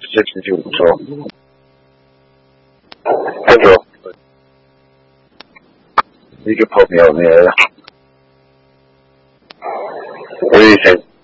62 control. Control. You can put me out in the area. What do you think?